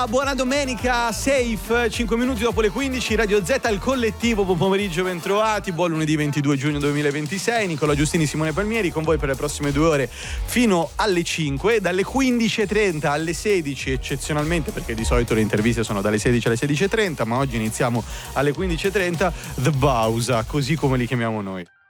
buona domenica, safe, 5 minuti dopo le 15, Radio Z, il collettivo, buon pomeriggio, bentrovati, buon lunedì 22 giugno 2026, Nicola Giustini, Simone Palmieri con voi per le prossime 2 ore fino alle 5, dalle 15.30 alle 16 eccezionalmente, perché di solito le interviste sono dalle 16 alle 16.30, ma oggi iniziamo alle 15.30, The Bausa, così come li chiamiamo noi.